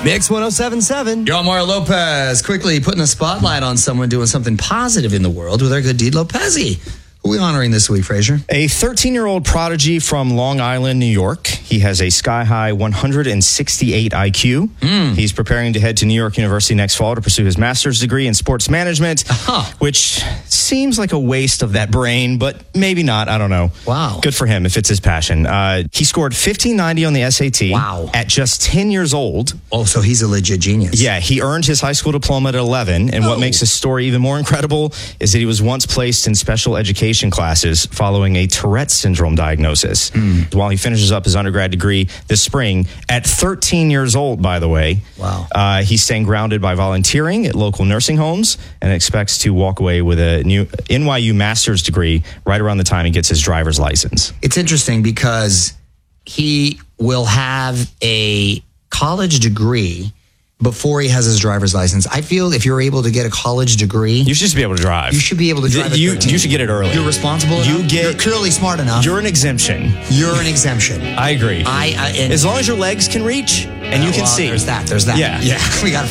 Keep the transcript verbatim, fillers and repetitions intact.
Mix one oh seven point seven. You're on Mario Lopez, quickly putting a spotlight on someone doing something positive in the world with our good deed, Lopez. Who are we honoring this week, Frazier? A thirteen-year-old prodigy from Long Island, New York. He has a sky-high one hundred sixty-eight I Q. Mm. He's preparing to head to New York University next fall to pursue his master's degree in sports management, uh-huh. which seems like a waste of that brain, but maybe not. I don't know. Wow. Good for him if it's his passion. Uh, he scored fifteen ninety on the S A T. Wow. At just ten years old. Oh, so he's a legit genius. Yeah, he earned his high school diploma at eleven, and oh. what makes his story even more incredible is that he was once placed in special education classes following a Tourette's syndrome diagnosis. Mm. While he finishes up his undergrad degree this spring, at thirteen years old, by the way. Wow. Uh, he's staying grounded by volunteering at local nursing homes and expects to walk away with a new N Y U master's degree right around the time he gets his driver's license. It's interesting because he will have a college degree before he has his driver's license. I feel if you're able to get a college degree, you should just be able to drive. You should be able to drive. You, you should get it early. You're responsible enough. You get. You're clearly smart enough. You're an exemption. You're an exemption. I agree. I, I and, as long as your legs can reach and uh, you can well, see. There's that. There's that. Yeah. Yeah. We got.